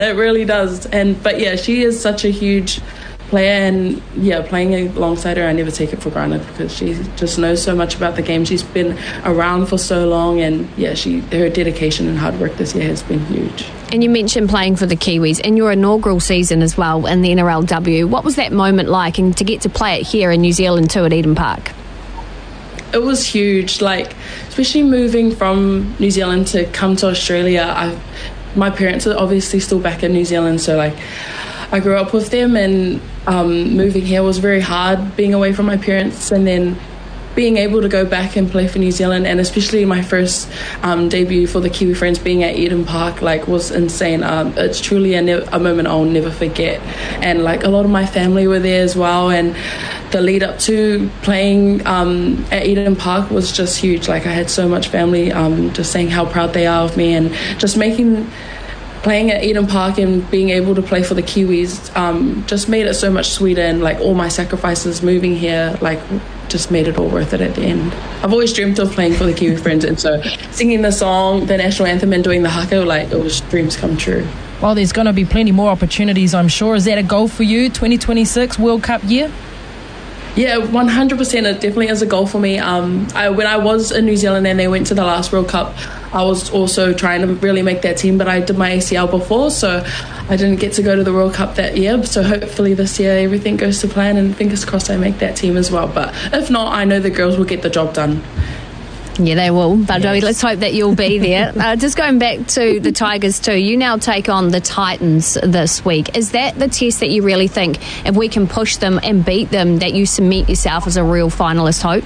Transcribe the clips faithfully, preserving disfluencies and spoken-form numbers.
it really does. And but yeah, she is such a huge player, and yeah, playing alongside her, I never take it for granted because she just knows so much about the game. She's been around for so long, and yeah, she her dedication and hard work this year has been huge. And you mentioned playing for the Kiwis in your inaugural season as well in the N R L W. What was that moment like, and to get to play it here in New Zealand too at Eden Park? It was huge, like especially moving from New Zealand to come to Australia. I, my parents are obviously still back in New Zealand, so like I grew up with them, and um, moving here was very hard, being away from my parents, and then being able to go back and play for New Zealand, and especially my first um, debut for the Kiwi Friends being at Eden Park, like was insane. Um, it's truly a, ne- a moment I'll never forget, and like a lot of my family were there as well, and the lead up to playing um, at Eden Park was just huge. Like I had so much family um, just saying how proud they are of me, and just making playing at Eden Park and being able to play for the Kiwis um, just made it so much sweeter, and like all my sacrifices moving here like just made it all worth it at the end. I've always dreamt of playing for the Kiwi Friends, and so singing the song, the national anthem, and doing the haka, like it was dreams come true. Well, there's going to be plenty more opportunities, I'm sure. Is that a goal for you, twenty twenty-six World Cup year? Yeah, one hundred percent. It definitely is a goal for me. Um, I, when I was in New Zealand and they went to the last World Cup, I was also trying to really make that team, but I did my A C L before, so I didn't get to go to the World Cup that year. So hopefully this year everything goes to plan, and fingers crossed I make that team as well. But if not, I know the girls will get the job done. Yeah, they will. But yes. Let's hope that you'll be there. uh, just going back to the Tigers too, you now take on the Titans this week. Is that the test that you really think, if we can push them and beat them, that you cement yourself as a real finalist hope?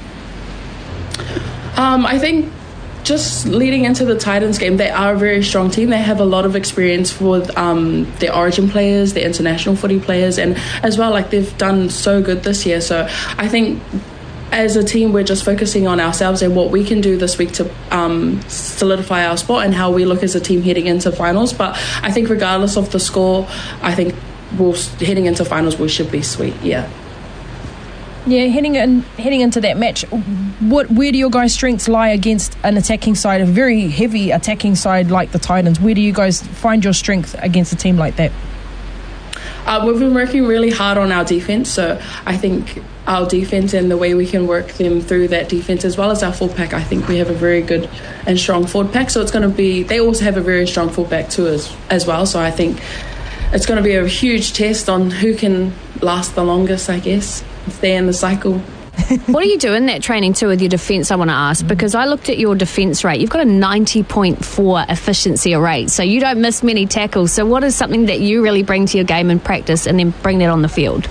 Um, I think just leading into the Titans game, they are a very strong team. They have a lot of experience with um, their origin players, their international footy players, and as well, like they've done so good this year. So I think as a team, we're just focusing on ourselves and what we can do this week to um, solidify our spot and how we look as a team heading into finals. But I think regardless of the score, I think we'll, heading into finals, we should be sweet, yeah. Yeah, heading in, heading into that match, what where do your guys' strengths lie against an attacking side, a very heavy attacking side like the Titans? Where do you guys find your strength against a team like that? Uh, we've been working really hard on our defence, so I think our defence and the way we can work them through that defence, as well as our full pack, I think we have a very good and strong forward pack. So it's going to be, they also have a very strong full pack too as, as well. So I think it's going to be a huge test on who can last the longest, I guess, stay in the cycle. What do you do in that training too with your defence, I want to ask? Because I looked at your defence rate. You've got a ninety point four efficiency rate, so you don't miss many tackles. So what is something that you really bring to your game in practice and then bring that on the field?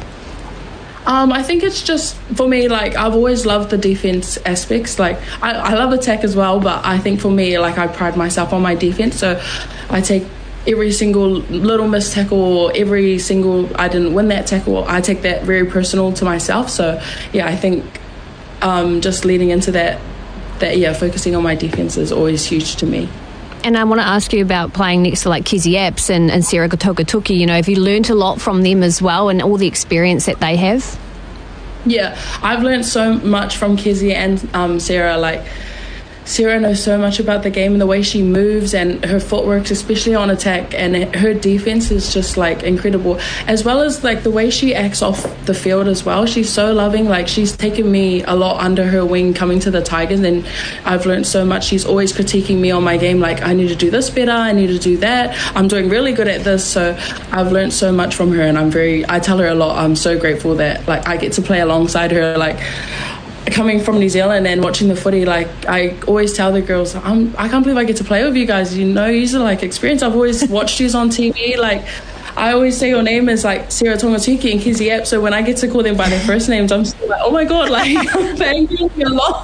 Um, I think it's just, for me, like, I've always loved the defence aspects. Like, I, I love attack as well, but I think for me, like, I pride myself on my defence. So I take every single little missed tackle, or every single I didn't win that tackle, I take that very personal to myself. So yeah, I think um, just leading into that, that yeah, focusing on my defence is always huge to me. And I want to ask you about playing next to like Kezia Apps and, and Sarah Kotokatuki. You know, have you learned a lot from them as well, and all the experience that they have? Yeah, I've learned so much from Kezia and um, Sarah. Like, Sarah knows so much about the game and the way she moves and her footwork, especially on attack, and her defense is just like incredible, as well as like the way she acts off the field as well. She's so loving. Like, she's taken me a lot under her wing coming to the Tigers, and I've learned so much. She's always critiquing me on my game, like, I need to do this better, I need to do that, I'm doing really good at this. So I've learned so much from her, and I'm very I tell her a lot. I'm so grateful that like I get to play alongside her. Like, coming from New Zealand and watching the footy, like, I always tell the girls, I'm, I can't believe I get to play with you guys. You know, you're like experienced. I've always watched you on T V. Like, I always say your name is like Sarah Tongatuki and Kezia Apps. So when I get to call them by their first names, I'm still like, oh my God, like, I'm thanking you a lot.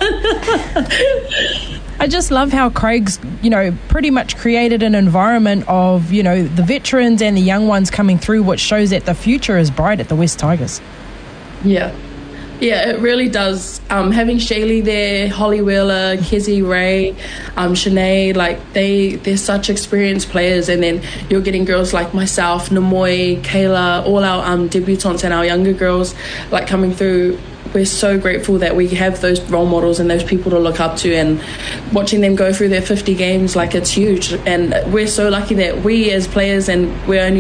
I just love how Craig's, you know, pretty much created an environment of, you know, the veterans and the young ones coming through, which shows that the future is bright at the West Tigers. Yeah. Yeah, it really does. Um, having Shaylee there, Holly Wheeler, Kezzy Ray, um, Shanae, like they, they're such experienced players. And then you're getting girls like myself, Namoy, Kayla, all our um, debutants and our younger girls like coming through. we're so grateful that we have those role models and those people to look up to, and watching them go through their fifty games, like, it's huge. And we're so lucky that we as players, and we're only